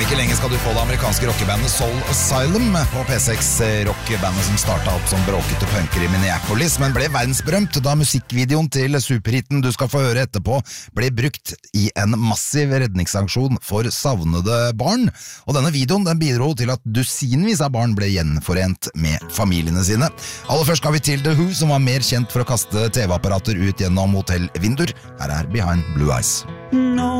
Ikke lenge skal du få det amerikanske rockebandet Soul Asylum på P6, rockebandet som startet opp som bråkete punker i Minneapolis, men ble verdensberømt da musikkvideoen til superhiten du skal få høre etterpå ble brukt i en massiv redningsaksjon for savnede barn. Og denne videoen den bidro til at dusinvis av barn ble gjenforent med familiene sine. Aller først skal vi til The Who, som var mer kjent for å kaste TV-apparater ut gjennom hotellvinduer. Her er Behind Blue Eyes. No